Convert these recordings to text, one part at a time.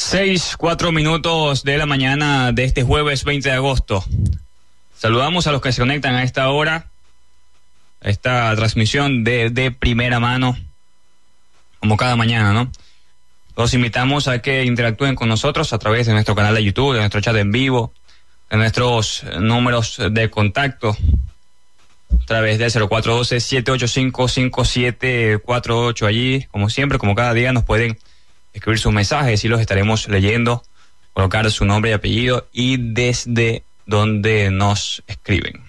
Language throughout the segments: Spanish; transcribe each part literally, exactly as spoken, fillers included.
Seis, cuatro minutos de la mañana de este jueves veinte de agosto. Saludamos a los que se conectan a esta hora, a esta transmisión de, de primera mano, como cada mañana, ¿no? Los invitamos a que interactúen con nosotros a través de nuestro canal de YouTube, de nuestro chat en vivo, de nuestros números de contacto, a través del cero cuatro uno dos, siete ocho cinco, cinco siete cuatro ocho. Allí, como siempre, como cada día, nos pueden escribir sus mensajes y los estaremos leyendo, colocar su nombre y apellido y desde donde nos escriben.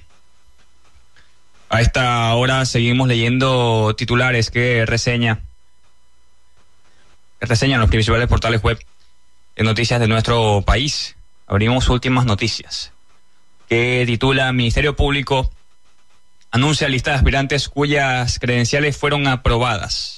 A esta hora seguimos leyendo titulares que reseña que reseñan los principales portales web de noticias de nuestro país. Abrimos últimas noticias, que titula: Ministerio Público anuncia lista de aspirantes cuyas credenciales fueron aprobadas.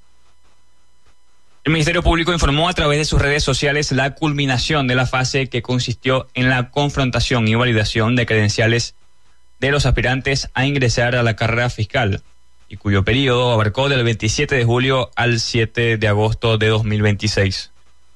El Ministerio Público informó a través de sus redes sociales la culminación de la fase que consistió en la confrontación y validación de credenciales de los aspirantes a ingresar a la carrera fiscal, y cuyo periodo abarcó del veintisiete de julio al siete de agosto de dos mil veintiséis.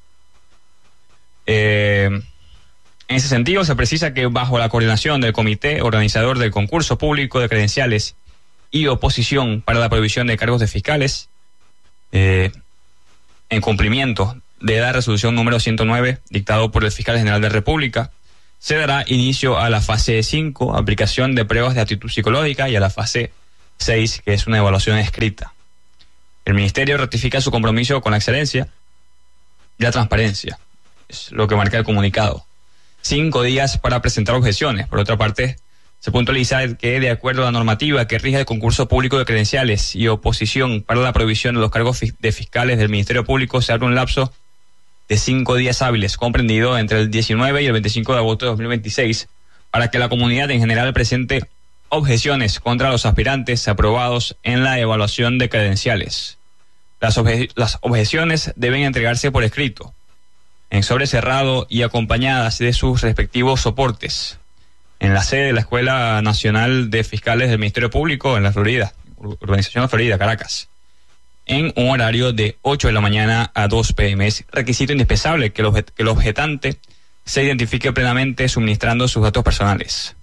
Eh, en ese sentido, se precisa que bajo la coordinación del comité organizador del concurso público de credenciales y oposición para la prohibición de cargos de fiscales, eh, en cumplimiento de la resolución número ciento nueve, dictado por el Fiscal General de la República, se dará inicio a la fase cinco, aplicación de pruebas de aptitud psicológica, y a la fase seis, que es una evaluación escrita. El Ministerio ratifica su compromiso con la excelencia y la transparencia, es lo que marca el comunicado. Cinco días para presentar objeciones. Por otra parte, se puntualiza que, de acuerdo a la normativa que rige el concurso público de credenciales y oposición para la prohibición de los cargos de fiscales del Ministerio Público, se abre un lapso de cinco días hábiles, comprendido entre el diecinueve y el veinticinco de agosto de dos mil veintiséis, para que la comunidad en general presente objeciones contra los aspirantes aprobados en la evaluación de credenciales. Las, obje las objeciones deben entregarse por escrito, en sobre cerrado y acompañadas de sus respectivos soportes, en la sede de la Escuela Nacional de Fiscales del Ministerio Público en la Florida, Urbanización La Florida, Caracas, en un horario de ocho de la mañana a dos pe eme. Es requisito indispensable que el, objet que el objetante se identifique plenamente suministrando sus datos personales.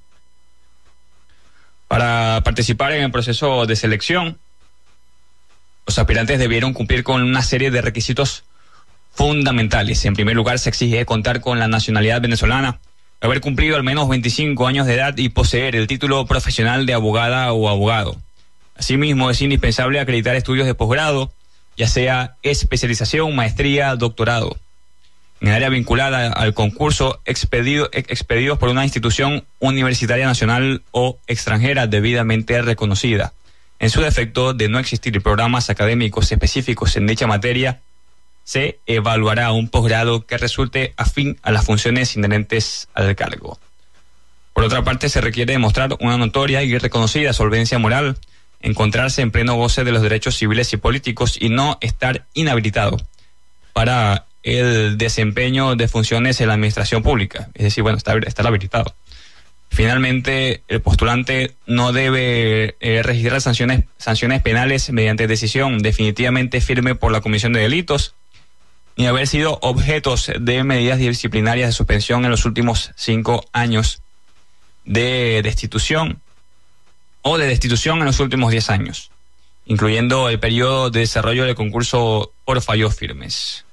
Para participar en el proceso de selección, los aspirantes debieron cumplir con una serie de requisitos fundamentales. En primer lugar, se exige contar con la nacionalidad venezolana, haber cumplido al menos veinticinco años de edad y poseer el título profesional de abogada o abogado. Asimismo, es indispensable acreditar estudios de posgrado, ya sea especialización, maestría, doctorado, en el área vinculada al concurso, expedido, expedidos por una institución universitaria nacional o extranjera debidamente reconocida. En su defecto, de no existir programas académicos específicos en dicha materia, se evaluará un posgrado que resulte afín a las funciones inherentes al cargo. Por otra parte, se requiere demostrar una notoria y reconocida solvencia moral, encontrarse en pleno goce de los derechos civiles y políticos y no estar inhabilitado para el desempeño de funciones en la administración pública, es decir, bueno, estar, estar habilitado. Finalmente, el postulante no debe eh, registrar sanciones, sanciones penales mediante decisión definitivamente firme por la comisión de delitos, ni haber sido objetos de medidas disciplinarias de suspensión en los últimos cinco años, de destitución o de destitución en los últimos diez años, incluyendo el periodo de desarrollo del concurso por fallos firmes.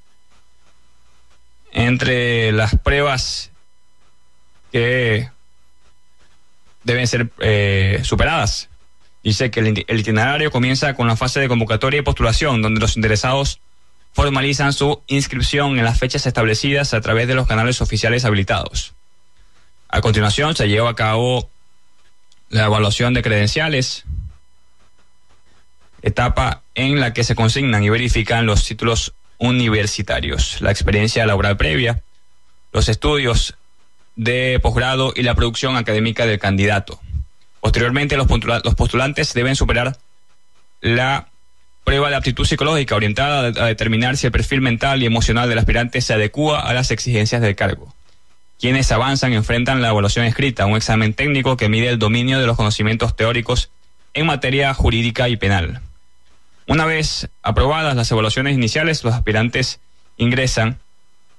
Entre las pruebas que deben ser eh, superadas, dice que el, el itinerario comienza con la fase de convocatoria y postulación, donde los interesados formalizan su inscripción en las fechas establecidas a través de los canales oficiales habilitados. A continuación, se lleva a cabo la evaluación de credenciales, etapa en la que se consignan y verifican los títulos universitarios, la experiencia laboral previa, los estudios de posgrado y la producción académica del candidato. Posteriormente, los postulantes deben superar la prueba de aptitud psicológica orientada a determinar si el perfil mental y emocional del aspirante se adecúa a las exigencias del cargo. Quienes avanzan enfrentan la evaluación escrita, un examen técnico que mide el dominio de los conocimientos teóricos en materia jurídica y penal. Una vez aprobadas las evaluaciones iniciales, los aspirantes ingresan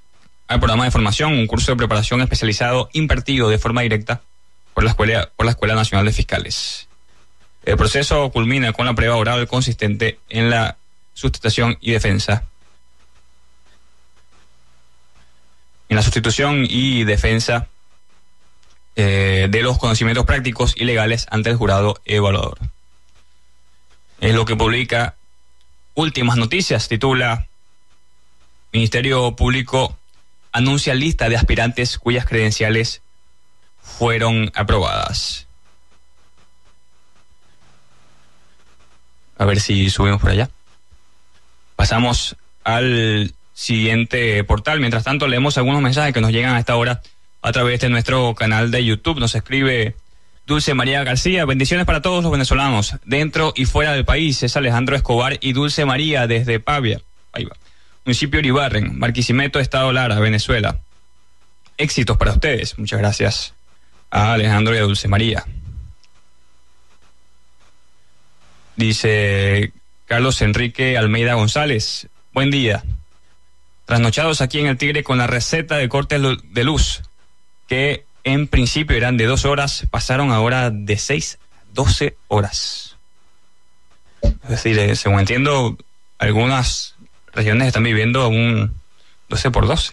al programa de formación, un curso de preparación especializado impartido de forma directa por la Escuela, por la Escuela Nacional de Fiscales. El proceso culmina con la prueba oral consistente en la sustentación y defensa. En la sustitución y defensa eh, de los conocimientos prácticos y legales ante el jurado evaluador. Es lo que publica Últimas Noticias, titula: Ministerio Público anuncia lista de aspirantes cuyas credenciales fueron aprobadas. A ver si subimos por allá. Pasamos al siguiente portal. Mientras tanto, leemos algunos mensajes que nos llegan a esta hora a través de nuestro canal de YouTube. Nos escribe Dulce María García: bendiciones para todos los venezolanos, dentro y fuera del país. Es Alejandro Escobar y Dulce María desde Pavia, ahí va, municipio Uribarren, Barquisimeto, Estado Lara, Venezuela. Éxitos para ustedes. Muchas gracias a Alejandro y a Dulce María. Dice Carlos Enrique Almeida González: buen día. Trasnochados aquí en el Tigre con la receta de cortes de luz, que en principio eran de dos horas, pasaron ahora de seis a doce horas. Es decir, según entiendo, algunas regiones están viviendo un doce por doce.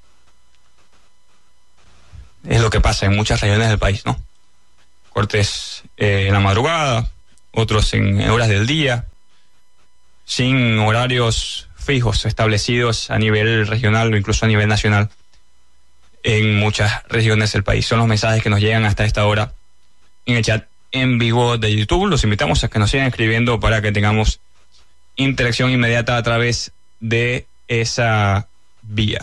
Es lo que pasa en muchas regiones del país, ¿no? Cortes eh, en la madrugada, otros en horas del día, sin horarios fijos establecidos a nivel regional o incluso a nivel nacional en muchas regiones del país. Son los mensajes que nos llegan hasta esta hora en el chat en vivo de YouTube. Los invitamos a que nos sigan escribiendo para que tengamos interacción inmediata a través de esa vía.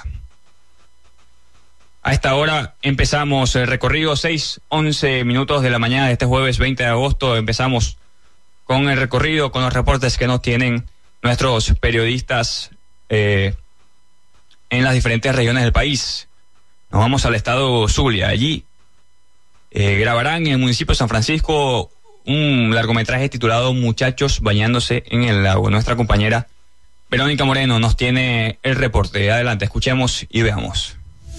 A esta hora empezamos el recorrido, seis, once minutos de la mañana de este jueves veinte de agosto. Empezamos con el recorrido, con los reportes que nos tienen nuestros periodistas eh, en las diferentes regiones del país. Nos vamos al estado Zulia. Allí eh, grabarán en el municipio de San Francisco un largometraje titulado Muchachos bañándose en el lago. Nuestra compañera Verónica Moreno nos tiene el reporte. Adelante, escuchemos y veamos.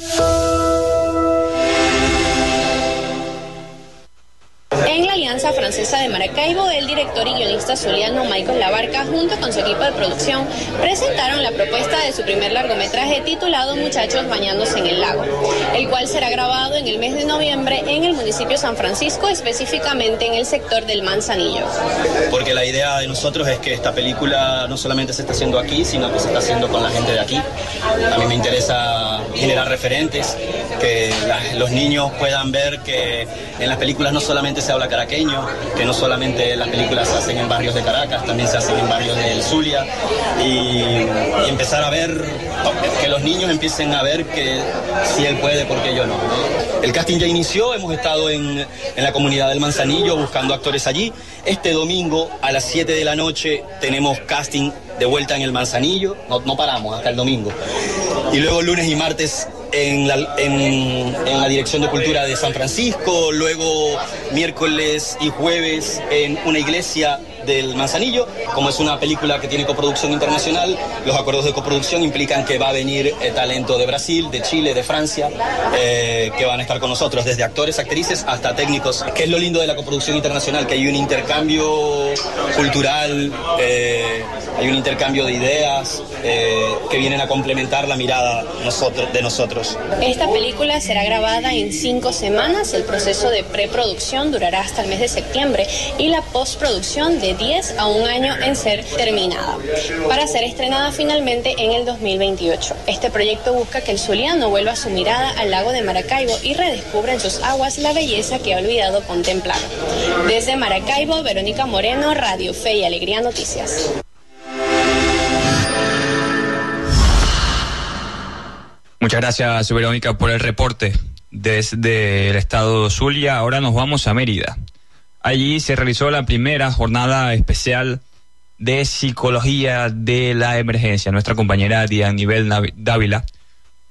En la Alianza Francesa de Maracaibo, el director y guionista zuliano Michael Labarca, junto con su equipo de producción, presentaron la propuesta de su primer largometraje titulado Muchachos bañándose en el lago, el cual será grabado en el mes de noviembre en el municipio de San Francisco, específicamente en el sector del Manzanillo. Porque la idea de nosotros es que esta película no solamente se está haciendo aquí, sino que se está haciendo con la gente de aquí. A mí me interesa generar referentes, que la, los niños puedan ver que en las películas no solamente se habla caraqueño, que no solamente las películas se hacen en barrios de Caracas, también se hacen en barrios del Zulia, y, y empezar a ver, que los niños empiecen a ver que si él puede, ¿por qué yo no? El casting ya inició, hemos estado en, en la comunidad del Manzanillo buscando actores allí. Este domingo a las siete de la noche tenemos casting de vuelta en el Manzanillo, no, no paramos hasta el domingo. Y luego lunes y martes en la, en, en la Dirección de Cultura de San Francisco, luego miércoles y jueves en una iglesia del Manzanillo. Como es una película que tiene coproducción internacional, los acuerdos de coproducción implican que va a venir eh, talento de Brasil, de Chile, de Francia, eh, que van a estar con nosotros, desde actores, actrices hasta técnicos. Que es lo lindo de la coproducción internacional, que hay un intercambio cultural, eh, hay un intercambio de ideas eh, que vienen a complementar la mirada nosotros, de nosotros. Esta película será grabada en cinco semanas. El proceso de preproducción durará hasta el mes de septiembre y la postproducción de diez a un año en ser terminada, para ser estrenada finalmente en el dos mil veintiocho. Este proyecto busca que el zuliano vuelva su mirada al lago de Maracaibo y redescubra en sus aguas la belleza que ha olvidado contemplar. Desde Maracaibo, Verónica Moreno, Radio Fe y Alegría Noticias. Muchas gracias, Verónica, por el reporte desde el estado Zulia. Ahora nos vamos a Mérida. Allí se realizó la primera jornada especial de psicología de la emergencia. Nuestra compañera Dianivel Dávila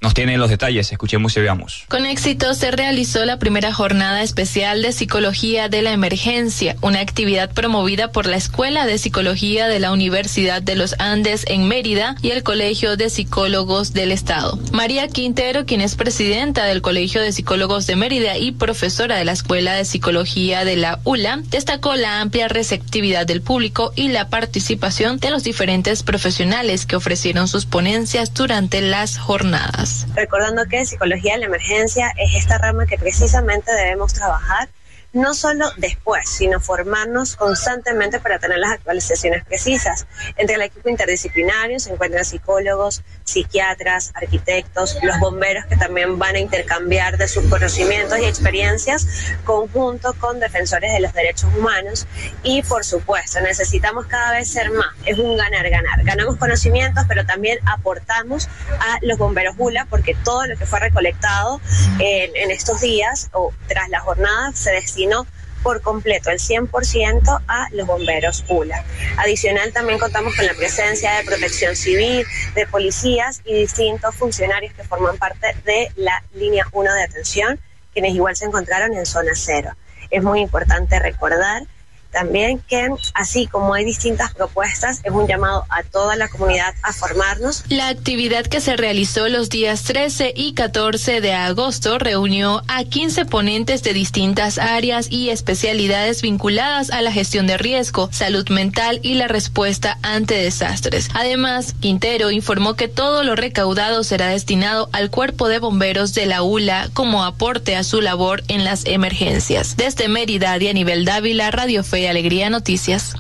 nos tiene los detalles. Escuchemos y veamos. Con éxito se realizó la primera jornada especial de Psicología de la Emergencia, una actividad promovida por la Escuela de Psicología de la Universidad de los Andes en Mérida y el Colegio de Psicólogos del Estado. María Quintero, quien es presidenta del Colegio de Psicólogos de Mérida y profesora de la Escuela de Psicología de la U L A, destacó la amplia receptividad del público y la participación de los diferentes profesionales que ofrecieron sus ponencias durante las jornadas. Recordando que Psicología de la Emergencia es esta rama que precisamente debemos trabajar no solo después, sino formarnos constantemente para tener las actualizaciones precisas. Entre el equipo interdisciplinario se encuentran psicólogos, psiquiatras, arquitectos, los bomberos que también van a intercambiar de sus conocimientos y experiencias, conjunto con defensores de los derechos humanos y, por supuesto, necesitamos cada vez ser más. Es un ganar-ganar. Ganamos conocimientos, pero también aportamos a los bomberos U L A, porque todo lo que fue recolectado en, en estos días o tras la jornada se destina por completo, el cien por ciento a los bomberos U L A. Adicional, también contamos con la presencia de protección civil, de policías y distintos funcionarios que forman parte de la línea uno de atención, quienes igual se encontraron en zona cero. Es muy importante recordar también que, así como hay distintas propuestas, es un llamado a toda la comunidad a formarnos. La actividad que se realizó los días trece y catorce de agosto reunió a quince ponentes de distintas áreas y especialidades vinculadas a la gestión de riesgo, salud mental y la respuesta ante desastres. Además, Quintero informó que todo lo recaudado será destinado al Cuerpo de Bomberos de la U L A como aporte a su labor en las emergencias. Desde Mérida, Dianibel Dávila, Radio Fe y Alegría Noticias.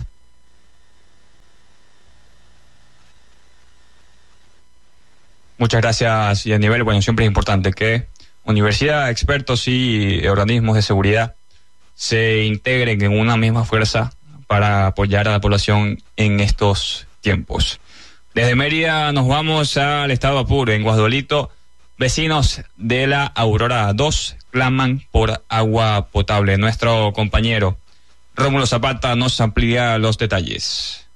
Muchas gracias, Yanivel. Bueno, siempre es importante que universidad, expertos y organismos de seguridad se integren en una misma fuerza para apoyar a la población en estos tiempos. Desde Mérida nos vamos al estado Apure. En Guasdualito, vecinos de la Aurora dos claman por agua potable. Nuestro compañero Rómulo Zapata nos amplía los detalles.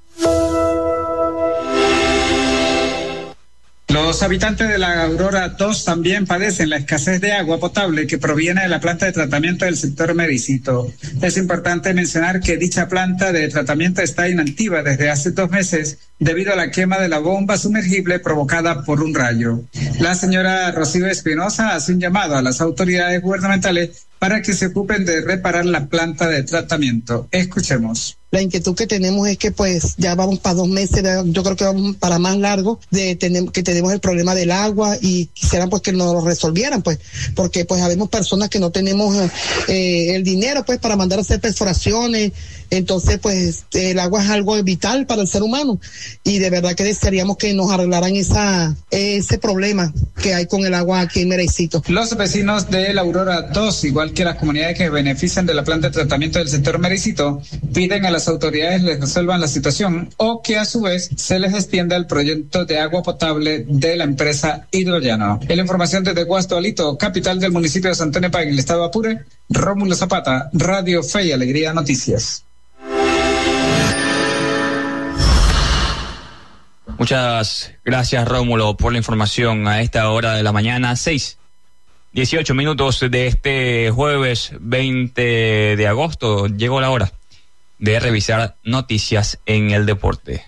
Los habitantes de la Aurora dos también padecen la escasez de agua potable que proviene de la planta de tratamiento del sector Mericito. Es importante mencionar que dicha planta de tratamiento está inactiva desde hace dos meses debido a la quema de la bomba sumergible provocada por un rayo. La señora Rocío Espinosa hace un llamado a las autoridades gubernamentales para que se ocupen de reparar la planta de tratamiento. Escuchemos. La inquietud que tenemos es que pues ya vamos para dos meses, yo creo que vamos para más largo, de tener, que tenemos el problema del agua y quisieran pues que nos lo resolvieran, pues, porque pues habemos personas que no tenemos eh, el dinero pues para mandar a hacer perforaciones, entonces pues el agua es algo vital para el ser humano y de verdad que desearíamos que nos arreglaran esa ese problema que hay con el agua aquí en Mericito. Los vecinos de la Aurora dos, igual que las comunidades que benefician de la planta de tratamiento del sector Mericito, piden a las autoridades les resuelvan la situación o que a su vez se les extienda el proyecto de agua potable de la empresa Hidrollano. En la información desde Guasdualito, capital del municipio de Santo Antonio, en el estado de Apure, Rómulo Zapata, Radio Fe y Alegría Noticias. Muchas gracias, Rómulo, por la información a esta hora de la mañana. Seis, dieciocho minutos de este jueves veinte de agosto. Llegó la hora de revisar noticias en el deporte.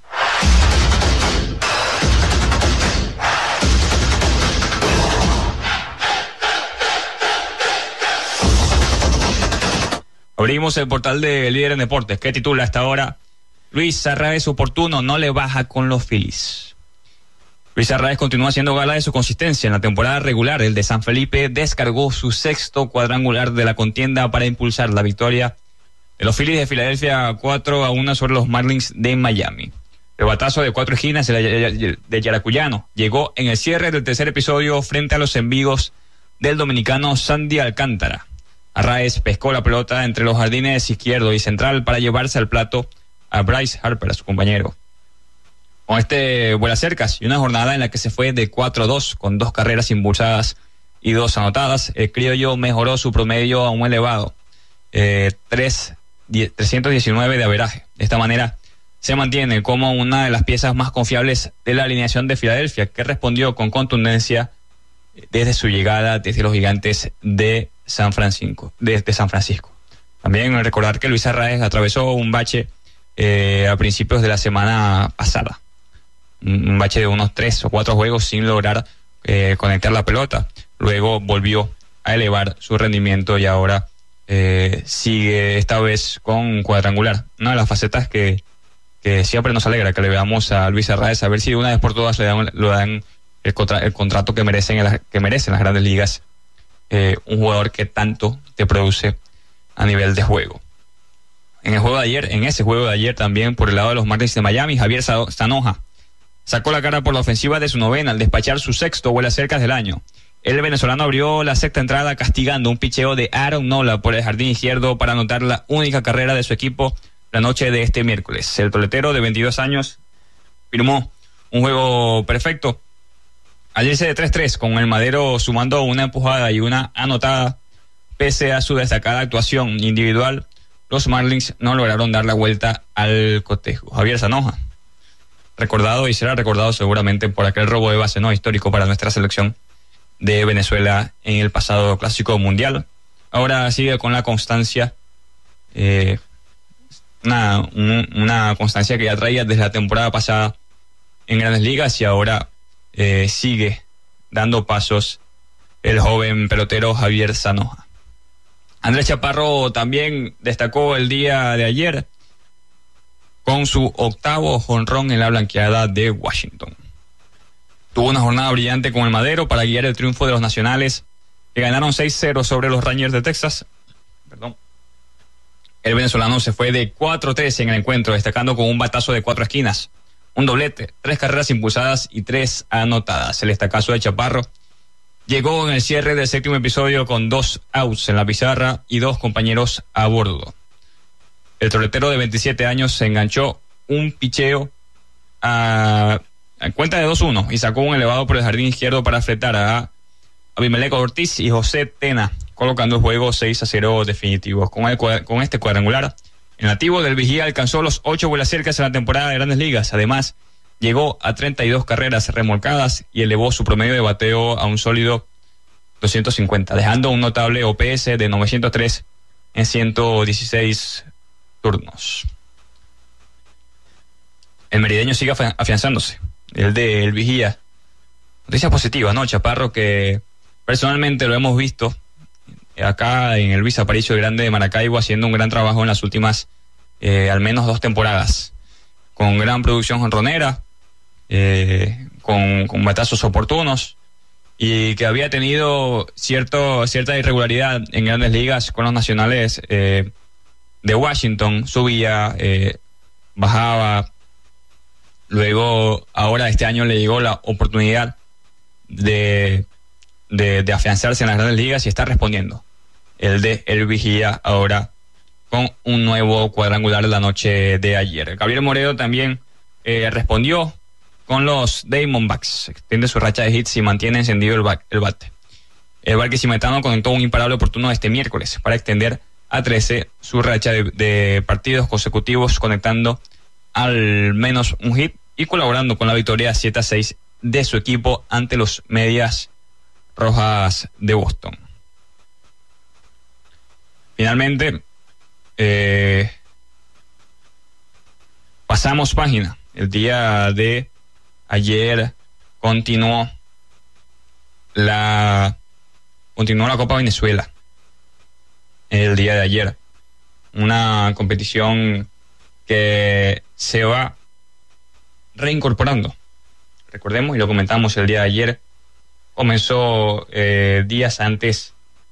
Abrimos el portal de Líder en Deportes, que titula hasta ahora: Luis Arraez oportuno, no le baja con los Phillies. Luis Arraez continúa haciendo gala de su consistencia. En la temporada regular, el de San Felipe descargó su sexto cuadrangular de la contienda para impulsar la victoria de los Phillies de Filadelfia cuatro a uno sobre los Marlins de Miami. El batazo de cuatro esquinas de Yaracuyano llegó en el cierre del tercer episodio frente a los envíos del dominicano Sandy Alcántara. Arraez pescó la pelota entre los jardines izquierdo y central para llevarse al plato a Bryce Harper, a su compañero. Con este vuelas cercas y una jornada en la que se fue de cuatro a dos con dos carreras impulsadas y dos anotadas, el criollo mejoró su promedio a un elevado eh, trescientos diecinueve de averaje. De esta manera se mantiene como una de las piezas más confiables de la alineación de Filadelfia, que respondió con contundencia desde su llegada desde los Gigantes de San Francisco. Desde San Francisco. También recordar que Luis Arraez atravesó un bache eh, a principios de la semana pasada. Un, un bache de unos tres o cuatro juegos sin lograr eh, conectar la pelota. Luego volvió a elevar su rendimiento y ahora eh, sigue esta vez con cuadrangular. Una de las facetas que, que siempre nos alegra que le veamos a Luis Arraez, a ver si de una vez por todas le dan, le dan el, contra, el contrato que merecen, el, que merecen las grandes ligas. Eh, un jugador que tanto te produce a nivel de juego. En el juego de ayer, en ese juego de ayer también por el lado de los Marlins de Miami, Javier Zanoja sacó la cara por la ofensiva de su novena al despachar su sexto vuelo cerca del año. El venezolano abrió la sexta entrada castigando un picheo de Aaron Nola por el jardín izquierdo para anotar la única carrera de su equipo la noche de este miércoles. El toletero de veintidós años firmó un juego perfecto al irse de tres tres con el Madero sumando una empujada y una anotada. Pese a su destacada actuación individual, los Marlins no lograron dar la vuelta al cotejo. Javier Zanoja, recordado y será recordado seguramente por aquel robo de base no histórico para nuestra selección de Venezuela en el pasado Clásico Mundial. Ahora sigue con la constancia, eh, una, un, una constancia que ya traía desde la temporada pasada en Grandes Ligas y ahora eh, sigue dando pasos el joven pelotero Javier Zanoja. Andrés Chaparro también destacó el día de ayer con su octavo jonrón en la blanqueada de Washington. Tuvo una jornada brillante con el Madero para guiar el triunfo de los nacionales que ganaron seis cero sobre los Rangers de Texas. Perdón. El venezolano se fue de cuatro tres en el encuentro, destacando con un batazo de cuatro esquinas, un doblete, tres carreras impulsadas y tres anotadas. El destacazo de Chaparro llegó en el cierre del séptimo episodio con dos outs en la pizarra y dos compañeros a bordo. El toletero de veintisiete años se enganchó un picheo a, a cuenta de dos uno y sacó un elevado por el jardín izquierdo para fletar a Abimelec Ortiz y José Tena, colocando el juego seis a cero definitivo. Con, el, con este cuadrangular, el nativo del Vigía alcanzó los ocho vuelas cercas en la temporada de Grandes Ligas. Además, llegó a treinta y dos carreras remolcadas y elevó su promedio de bateo a un sólido doscientos cincuenta, dejando un notable O P S de novecientos tres en ciento dieciséis turnos. El merideño sigue afianzándose, el de El Vigía. Noticias positivas, ¿no? Chaparro, que personalmente lo hemos visto acá en el Luis Aparicio Grande de Maracaibo haciendo un gran trabajo en las últimas eh, al menos dos temporadas, con gran producción jonronera, eh, con, con batazos oportunos, y que había tenido cierto, cierta irregularidad en Grandes Ligas con los nacionales eh, de Washington. Subía, eh, bajaba, luego ahora este año le llegó la oportunidad de, de, de afianzarse en las Grandes Ligas y está respondiendo. El de El Vigía ahora con un nuevo cuadrangular de la noche de ayer. Gabriel Moreno también eh, respondió con los Diamondbacks, extiende su racha de hits y mantiene encendido el, ba- el bate. El barquisimetano conectó un imparable oportuno este miércoles para extender a trece su racha de, de partidos consecutivos, conectando al menos un hit y colaborando con la victoria siete a seis de su equipo ante los Medias Rojas de Boston. Finalmente, eh, pasamos página. El día de ayer continuó la continuó la Copa Venezuela. El día de ayer, una competición que se va reincorporando. Recordemos, y lo comentamos el día de ayer, comenzó eh, días antes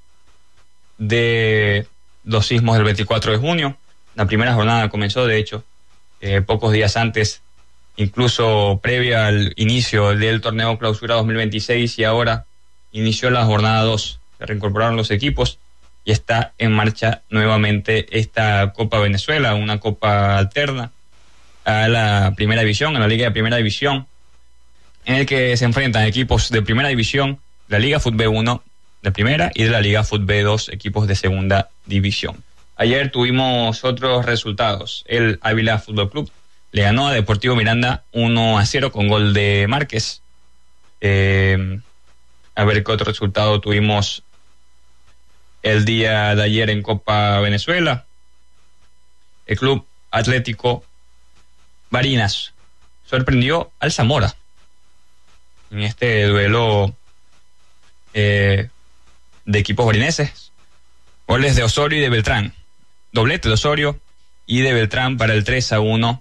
de los sismos del veinticuatro de junio. La primera jornada comenzó, de hecho, eh, pocos días antes, incluso previa al inicio del torneo Clausura dos mil veintiséis, y ahora inició la jornada dos. Se reincorporaron los equipos y está en marcha nuevamente esta Copa Venezuela, una copa alterna a la Primera División, a la Liga de Primera División, en el que se enfrentan equipos de Primera División, de la Liga Fútbol uno de Primera y de la Liga Fútbol dos, equipos de Segunda División. Ayer tuvimos otros resultados. El Ávila Fútbol Club le ganó a Deportivo Miranda uno a cero con gol de Márquez. Eh, A ver qué otro resultado tuvimos el día de ayer en Copa Venezuela. El Club Atlético Barinas sorprendió al Zamora en este duelo eh, de equipos barineses. Goles de Osorio y de Beltrán. Doblete de Osorio y de Beltrán para el tres a uno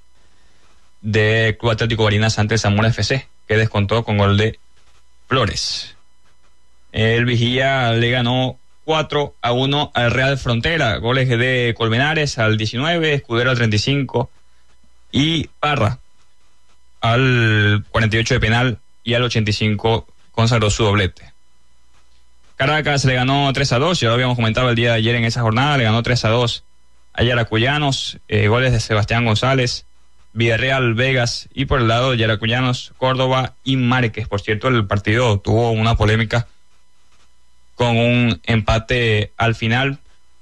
de Club Atlético Barinas ante el Zamora F C, que descontó con gol de Flores. El Vigía le ganó cuatro a uno al Real Frontera. Goles de Colmenares al diecinueve, Escudero al treinta y cinco y Parra al cuarenta y ocho de penal y al ochenta y cinco consagró su doblete. Caracas le ganó tres a dos, ya lo habíamos comentado el día de ayer en esa jornada, le ganó tres a dos a Yaracuyanos, eh, goles de Sebastián González, Villarreal, Vegas, y por el lado de Yaracuyanos, Córdoba y Márquez. Por cierto, el partido tuvo una polémica con un empate al final,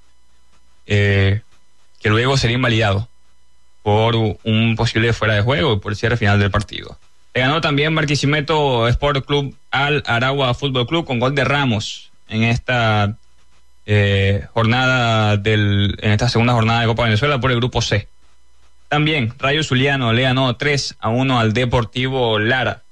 eh, que luego sería invalidado por un posible fuera de juego y por el cierre final del partido. Le ganó también Barquisimeto Sport Club al Aragua Fútbol Club con gol de Ramos en esta eh, jornada del, en esta segunda jornada de Copa Venezuela por el grupo C. También Rayo Zuliano le ganó tres a uno al Deportivo Lara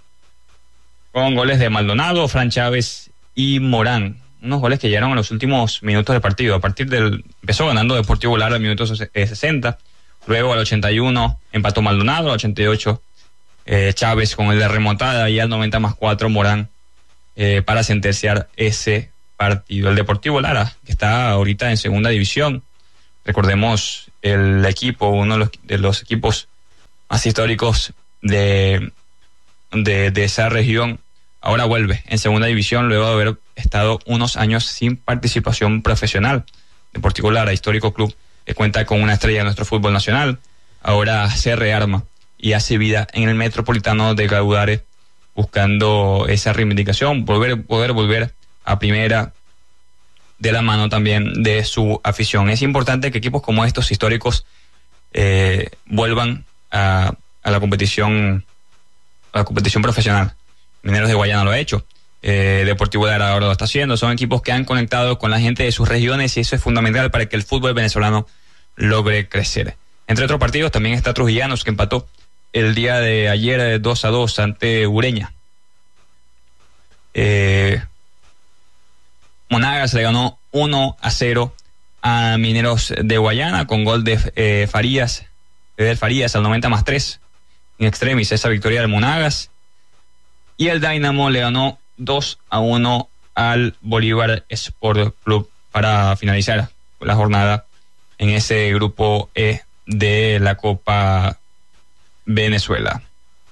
con goles de Maldonado, Fran Chávez y Morán. Unos goles que llegaron en los últimos minutos del partido. A partir del empezó ganando Deportivo Lara al minuto sesenta, luego al ochenta y uno empató Maldonado, al ochenta y ocho eh, Chávez con el de remontada y al noventa más cuatro Morán eh, para sentenciar ese partido. El Deportivo Lara, que está ahorita en segunda división, recordemos el equipo, uno de los, de los equipos más históricos de, de, de esa región, ahora vuelve en segunda división luego de haber estado unos años sin participación profesional. Deportivo Lara, histórico club que cuenta con una estrella de nuestro fútbol nacional, ahora se rearma y hace vida en el Metropolitano de Caudare, buscando esa reivindicación, volver, poder volver a primera de la mano también de su afición. Es importante que equipos como estos históricos eh, vuelvan a, a la competición a la competición profesional. Mineros de Guayana lo ha hecho, eh, Deportivo de Lara ahora lo está haciendo. Son equipos que han conectado con la gente de sus regiones y eso es fundamental para que el fútbol venezolano logre crecer. Entre otros partidos también está Trujillanos, que empató el día de ayer dos a dos ante Ureña. Eh, Monagas le ganó uno a cero a Mineros de Guayana con gol de eh, Farías, Fidel Farías al noventa más tres. En extremis esa victoria del Monagas. Y el Dynamo le ganó dos a uno al Bolívar Sport Club para finalizar la jornada en ese grupo E de la Copa Venezuela.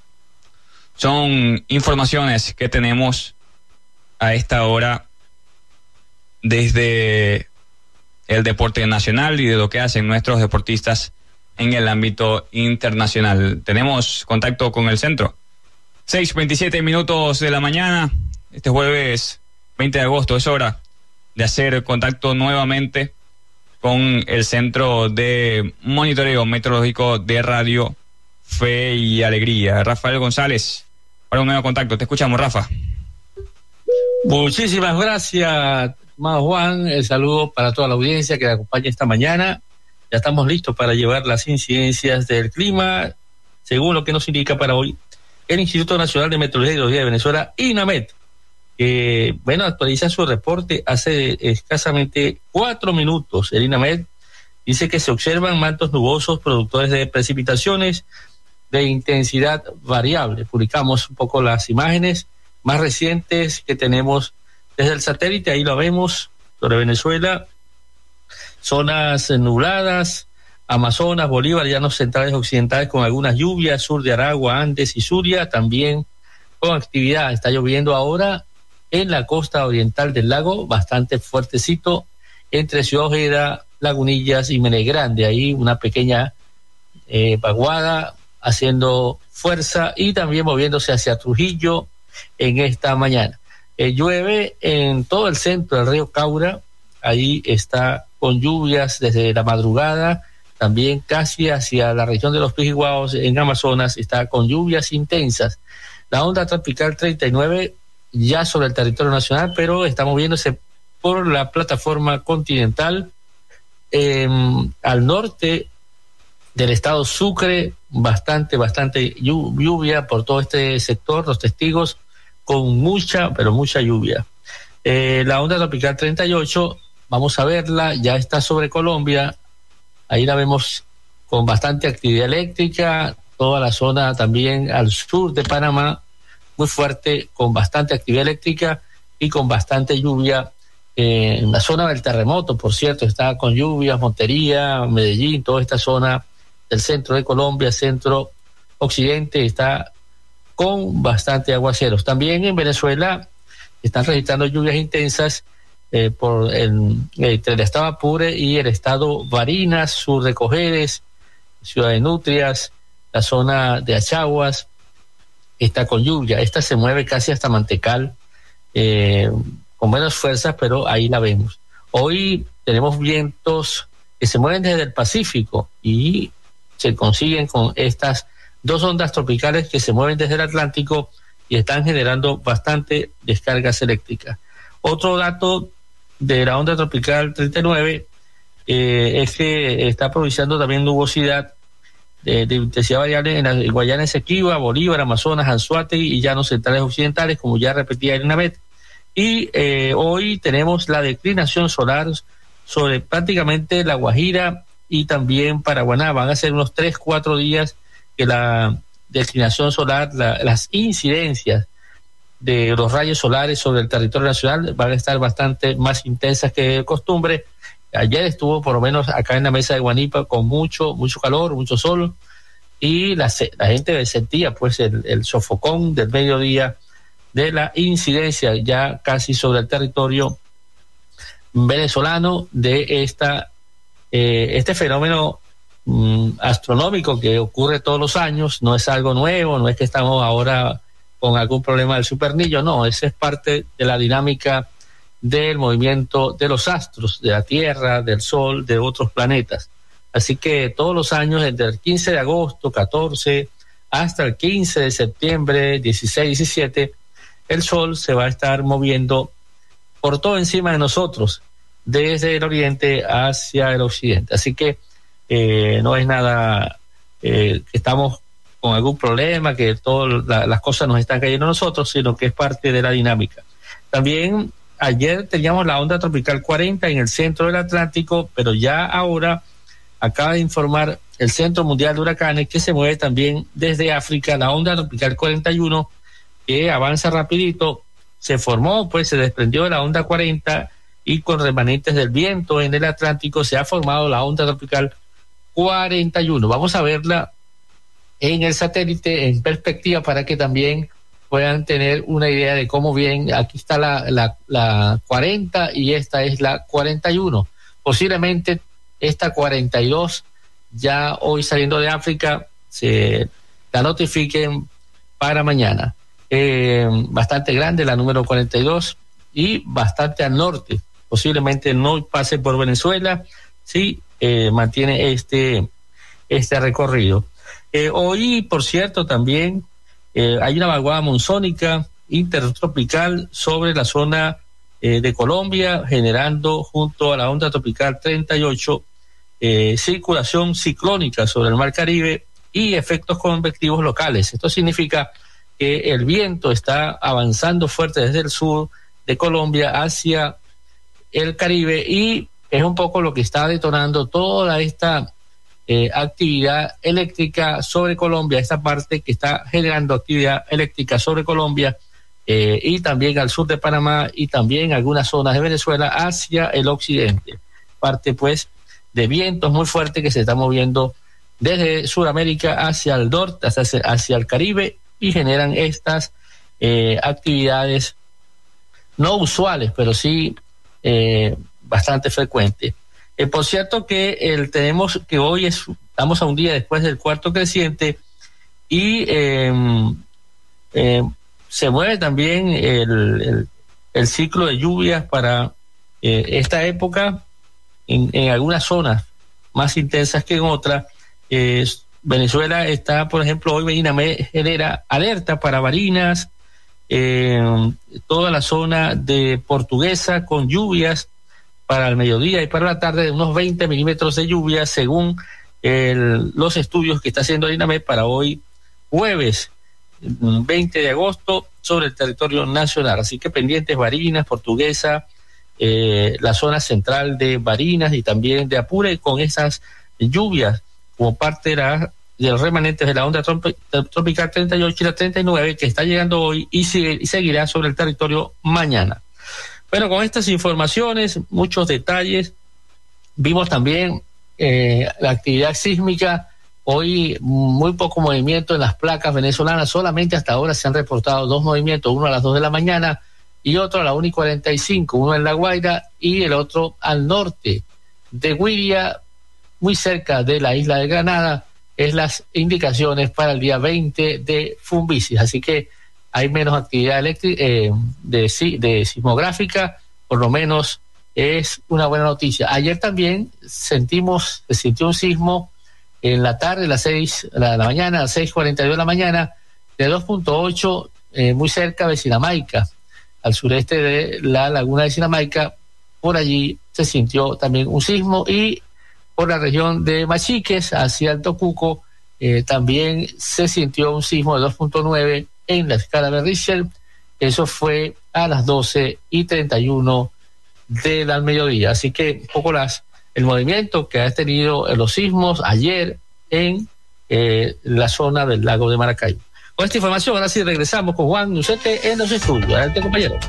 Son informaciones que tenemos a esta hora desde el deporte nacional y de lo que hacen nuestros deportistas en el ámbito internacional. Tenemos contacto con el centro. seis veintisiete minutos de la mañana, este jueves veinte de agosto, es hora de hacer contacto nuevamente con el Centro de Monitoreo Meteorológico de Radio Fe y Alegría. Rafael González, para un nuevo contacto. Te escuchamos, Rafa. Muchísimas gracias, Más Juan. El saludo para toda la audiencia que me acompaña esta mañana. Ya estamos listos para llevar las incidencias del clima, según lo que nos indica para hoy el Instituto Nacional de Meteorología y Hidrología de Venezuela, INAMET, que, bueno, actualiza su reporte hace escasamente cuatro minutos. El INAMET dice que se observan mantos nubosos productores de precipitaciones de intensidad variable. Publicamos un poco las imágenes más recientes que tenemos desde el satélite, ahí lo vemos, sobre Venezuela, zonas nubladas, Amazonas, Bolívar, llanos centrales occidentales con algunas lluvias, sur de Aragua, Andes y Zulia, también con actividad. Está lloviendo ahora en la costa oriental del lago, bastante fuertecito, entre Ciudad Ojeda, Lagunillas y Menegrande. Ahí una pequeña eh, vaguada haciendo fuerza y también moviéndose hacia Trujillo en esta mañana. Eh, llueve en todo el centro del río Caura, ahí está con lluvias desde la madrugada. También casi hacia la región de los Pijiguaos en Amazonas está con lluvias intensas. La onda tropical treinta y nueve ya sobre el territorio nacional, pero está moviéndose por la plataforma continental. Eh, al norte del estado Sucre, bastante, bastante lluvia por todo este sector, los testigos, con mucha, pero mucha lluvia. Eh, la onda tropical treinta y ocho, vamos a verla, ya está sobre Colombia, ahí la vemos con bastante actividad eléctrica, toda la zona también al sur de Panamá, muy fuerte, con bastante actividad eléctrica y con bastante lluvia. Eh, en la zona del terremoto, por cierto, está con lluvias, Montería, Medellín, toda esta zona del centro de Colombia, centro occidente, está con bastante aguaceros. También en Venezuela están registrando lluvias intensas eh, por el, entre el estado Apure y el estado Barinas, sur de Cojedes, ciudad de Nutrias, la zona de Achaguas, está con lluvia. Esta se mueve casi hasta Mantecal, eh, con menos fuerzas, pero ahí la vemos. Hoy tenemos vientos que se mueven desde el Pacífico y se consiguen con estas dos ondas tropicales que se mueven desde el Atlántico y están generando bastante descargas eléctricas. Otro dato de la onda tropical treinta y nueve eh, es que está propiciando también nubosidad de, de intensidad variable en la en Guayana Esequiba, Bolívar, Amazonas, Anzoátegui y llanos centrales occidentales, como ya repetía Elinabeth. Y eh, hoy tenemos la declinación solar sobre prácticamente La Guajira y también Paraguaná. Van a ser unos tres, cuatro días que la declinación solar, la, las incidencias de los rayos solares sobre el territorio nacional van a estar bastante más intensas que de costumbre. Ayer estuvo por lo menos acá en la mesa de Guanipa con mucho, mucho calor, mucho sol, y la, la gente sentía pues el, el sofocón del mediodía de la incidencia ya casi sobre el territorio venezolano de esta eh, este fenómeno mm, astronómico que ocurre todos los años. No es algo nuevo, no es que estamos ahora con algún problema del supernillo, no, esa es parte de la dinámica del movimiento de los astros, de la Tierra, del Sol, de otros planetas. Así que todos los años, desde el quince de agosto, catorce, hasta el quince de septiembre, dieciséis, diecisiete, el Sol se va a estar moviendo por todo encima de nosotros, desde el oriente hacia el occidente. Así que eh, no es nada eh, que estamos con algún problema, que todas la, las cosas nos están cayendo a nosotros, sino que es parte de la dinámica. También ayer teníamos la onda tropical cuarenta en el centro del Atlántico, pero ya ahora acaba de informar el Centro Mundial de Huracanes que se mueve también desde África, la onda tropical cuarenta y uno, que avanza rapidito, se formó, pues se desprendió de la onda cuarenta y con remanentes del viento en el Atlántico se ha formado la onda tropical cuarenta y uno. Vamos a verla en el satélite en perspectiva para que también puedan tener una idea de cómo bien. Aquí está la, la, la cuarenta y esta es la cuarenta y uno. Posiblemente esta cuarenta y dos ya hoy saliendo de África se la notifiquen para mañana. Eh, bastante grande la número cuarenta y dos y bastante al norte, posiblemente no pase por Venezuela, sí eh, mantiene este este recorrido. Eh, hoy, por cierto, también eh, hay una vaguada monzónica intertropical sobre la zona eh, de Colombia, generando junto a la onda tropical treinta y ocho eh, circulación ciclónica sobre el Mar Caribe y efectos convectivos locales. Esto significa que el viento está avanzando fuerte desde el sur de Colombia hacia el Caribe y es un poco lo que está detonando toda esta eh, actividad eléctrica sobre Colombia, esta parte que está generando actividad eléctrica sobre Colombia eh, y también al sur de Panamá y también algunas zonas de Venezuela hacia el occidente. Parte pues de vientos muy fuertes que se están moviendo desde Sudamérica hacia el norte, hacia, hacia el Caribe, y generan estas eh, actividades no usuales, pero sí eh, bastante frecuentes. Eh, por cierto que el, tenemos que hoy es, estamos a un día después del cuarto creciente y eh, eh, se mueve también el, el, el ciclo de lluvias para eh, esta época en, en algunas zonas más intensas que en otras. Eh, Venezuela está, por ejemplo, hoy Medina genera alerta para Barinas, eh, toda la zona de Portuguesa con lluvias para el mediodía y para la tarde de unos veinte milímetros de lluvia según el, los estudios que está haciendo INAMED para hoy jueves veinte de agosto sobre el territorio nacional. Así que pendientes Barinas, Portuguesa, eh, la zona central de Barinas y también de Apure con esas lluvias como parte de, la, de los remanentes de la onda tropical treinta y ocho y la treinta y nueve que está llegando hoy y, sigue, y seguirá sobre el territorio mañana. Bueno, con estas informaciones, muchos detalles, vimos también eh, la actividad sísmica. Hoy muy poco movimiento en las placas venezolanas, solamente hasta ahora se han reportado dos movimientos, uno a las dos de la mañana y otro a la una y cuarenta y cinco, uno en La Guaira y el otro al norte de Guiria, muy cerca de la isla de Granada, es las indicaciones para el día veinte de Fumbisis, así que hay menos actividad eléctrica, eh, de, de sismográfica, por lo menos es una buena noticia. Ayer también sentimos, se sintió un sismo en la tarde, a las seis de la, la mañana, a las seis cuarenta y dos de la mañana, de dos punto ocho, eh, muy cerca de Sinamaica, al sureste de la laguna de Sinamaica. Por allí se sintió también un sismo y por la región de Machiques, hacia el Tocuco, eh, también se sintió un sismo de dos punto nueve en la escala de Richter. Eso fue a las doce y treinta y uno del mediodía. Así que un poco las el movimiento que ha tenido los sismos ayer en eh, la zona del lago de Maracaibo. Con esta información, ahora sí regresamos con Juan Nucete en los estudios. Adelante, compañero.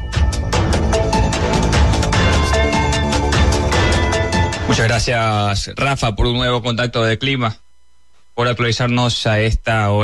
Muchas gracias, Rafa, por un nuevo contacto de clima, por actualizarnos a esta hora.